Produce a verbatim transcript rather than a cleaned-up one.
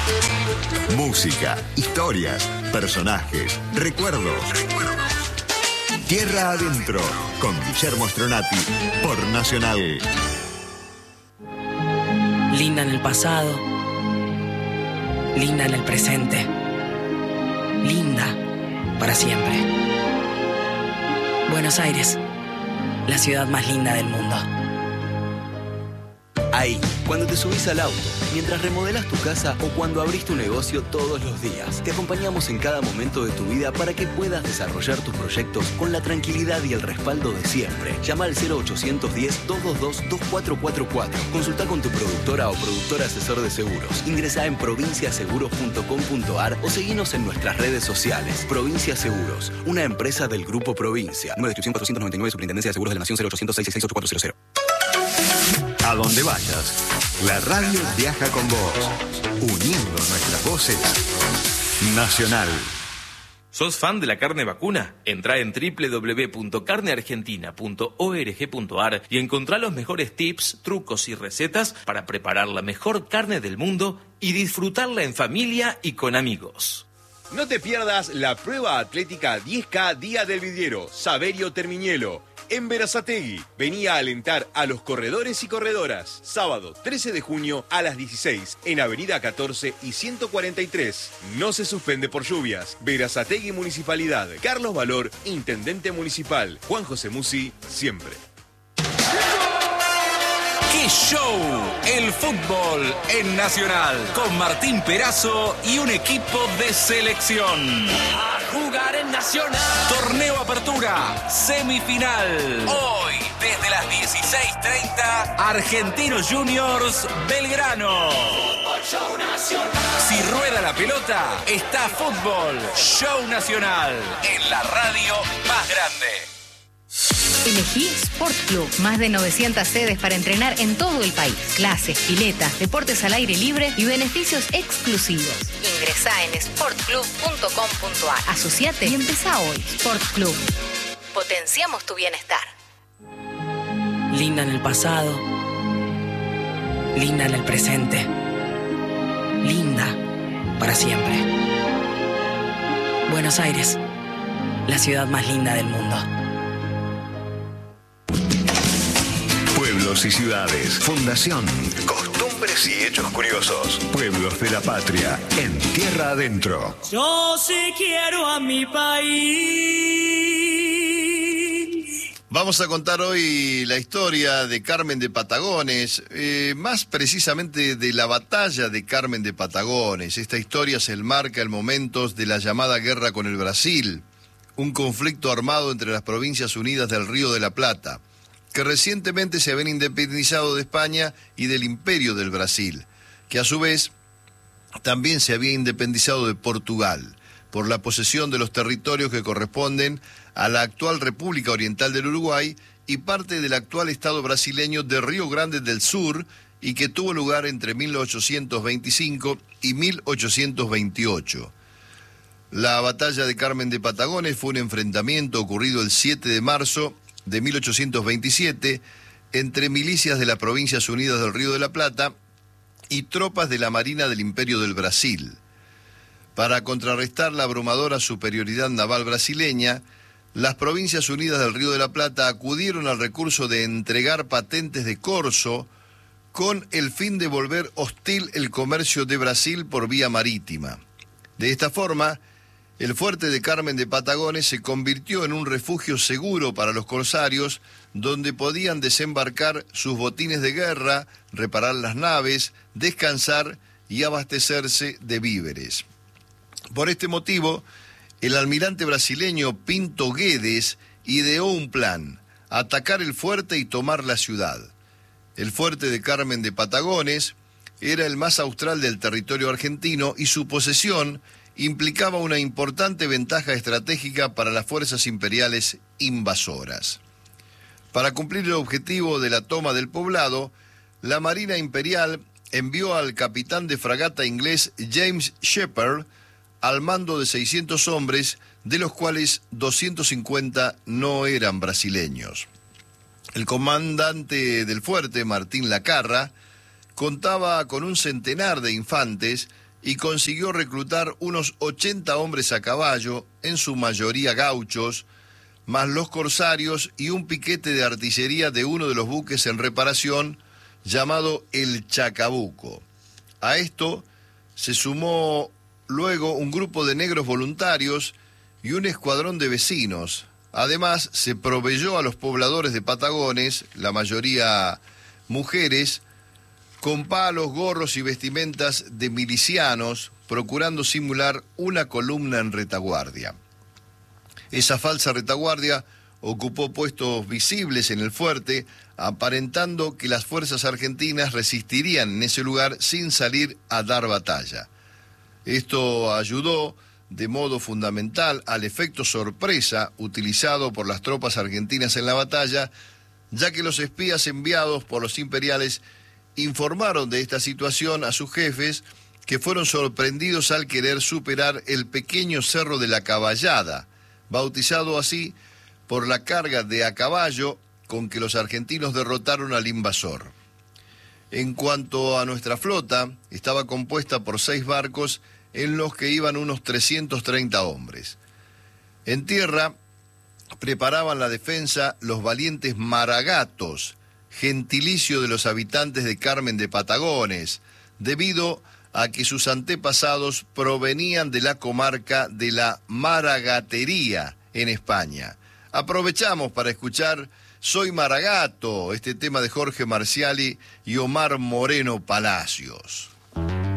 Música, historias, personajes, recuerdos. Tierra Adentro, con Guillermo Stronati, por Nacional. Linda en el pasado, linda en el presente, linda para siempre. Buenos Aires, la ciudad más linda del mundo. Ahí, cuando te subís al auto, mientras remodelás tu casa o cuando abrís tu negocio todos los días, te acompañamos en cada momento de tu vida para que puedas desarrollar tus proyectos con la tranquilidad y el respaldo de siempre. Llama al cero ochocientos diez, doscientos veintidós, veinticuatro cuarenta y cuatro. Consulta con tu productora o productor asesor de seguros. Ingresá en provincia seguros punto com punto ar o seguinos en nuestras redes sociales. Provincia Seguros, una empresa del Grupo Provincia. Número de inscripción cuatrocientos noventa y nueve, Superintendencia de Seguros de la Nación, cero ochocientos seis seis seis ocho cuatro cero cero. A donde vayas, la radio viaja con vos, uniendo nuestras voces. Nacional. ¿Sos fan de la carne vacuna? Entrá en doble u doble u doble u punto carne argentina punto org punto ar y encontrá los mejores tips, trucos y recetas para preparar la mejor carne del mundo y disfrutarla en familia y con amigos. No te pierdas la prueba atlética diez K Día del Vidriero, Saverio Termiñelo. En Berazategui, venía a alentar a los corredores y corredoras. Sábado trece de junio a las dieciséis, en Avenida catorce y ciento cuarenta y tres. No se suspende por lluvias. Berazategui Municipalidad. Carlos Valor, Intendente Municipal. Juan José Musi, siempre. ¡Qué show! El fútbol en Nacional, con Martín Perazo y un equipo de selección. A jugar en Nacional. Torneo Apertura, semifinal. Hoy, desde las dieciséis treinta, Argentinos Juniors, Belgrano. Fútbol Show Nacional. Si rueda la pelota, está Fútbol Show Nacional, en la radio más grande. Elegí Sport Club. Más de novecientas sedes para entrenar en todo el país. Clases, piletas, deportes al aire libre y beneficios exclusivos. Ingresá en sport club punto com punto ar. Asociate y empezá hoy. Sport Club. Potenciamos tu bienestar. Linda en el pasado, linda en el presente, linda para siempre. Buenos Aires, la ciudad más linda del mundo. Pueblos y ciudades. Fundación. Costumbres y hechos curiosos. Pueblos de la patria. En Tierra Adentro. Yo sí quiero a mi país. Vamos a contar hoy la historia de Carmen de Patagones, eh, más precisamente de la batalla de Carmen de Patagones. Esta historia se enmarca en momentos de la llamada guerra con el Brasil, un conflicto armado entre las Provincias Unidas del Río de la Plata, que recientemente se habían independizado de España y del Imperio del Brasil, que a su vez también se había independizado de Portugal, por la posesión de los territorios que corresponden a la actual República Oriental del Uruguay y parte del actual Estado brasileño de Río Grande del Sur, y que tuvo lugar entre mil ochocientos veinticinco y mil ochocientos veintiocho. La batalla de Carmen de Patagones fue un enfrentamiento ocurrido el siete de marzo de mil ochocientos veintisiete entre milicias de las Provincias Unidas del Río de la Plata y tropas de la Marina del Imperio del Brasil. Para contrarrestar la abrumadora superioridad naval brasileña, las Provincias Unidas del Río de la Plata acudieron al recurso de entregar patentes de corso con el fin de volver hostil el comercio de Brasil por vía marítima. De esta forma, el fuerte de Carmen de Patagones se convirtió en un refugio seguro para los corsarios, donde podían desembarcar sus botines de guerra, reparar las naves, descansar y abastecerse de víveres. Por este motivo, el almirante brasileño Pinto Guedes ideó un plan: atacar el fuerte y tomar la ciudad. El fuerte de Carmen de Patagones era el más austral del territorio argentino y su posesión implicaba una importante ventaja estratégica para las fuerzas imperiales invasoras. Para cumplir el objetivo de la toma del poblado, la Marina Imperial envió al capitán de fragata inglés James Shepherd al mando de seiscientos hombres, de los cuales doscientos cincuenta no eran brasileños. El comandante del fuerte, Martín Lacarra, contaba con un centenar de infantes y consiguió reclutar unos ochenta hombres a caballo, en su mayoría gauchos, más los corsarios y un piquete de artillería de uno de los buques en reparación, llamado el Chacabuco. A esto se sumó luego un grupo de negros voluntarios y un escuadrón de vecinos. Además, se proveyó a los pobladores de Patagones, la mayoría mujeres, con palos, gorros y vestimentas de milicianos, procurando simular una columna en retaguardia. Esa falsa retaguardia ocupó puestos visibles en el fuerte, aparentando que las fuerzas argentinas resistirían en ese lugar sin salir a dar batalla. Esto ayudó de modo fundamental al efecto sorpresa utilizado por las tropas argentinas en la batalla, ya que los espías enviados por los imperiales informaron de esta situación a sus jefes, que fueron sorprendidos al querer superar el pequeño Cerro de la Caballada, bautizado así por la carga de a caballo con que los argentinos derrotaron al invasor. En cuanto a nuestra flota, estaba compuesta por seis barcos en los que iban unos trescientos treinta hombres. En tierra preparaban la defensa los valientes maragatos, gentilicio de los habitantes de Carmen de Patagones, debido a que sus antepasados provenían de la comarca de la Maragatería en España. Aprovechamos para escuchar Soy Maragato, este tema de Jorge Marciali y Omar Moreno Palacios.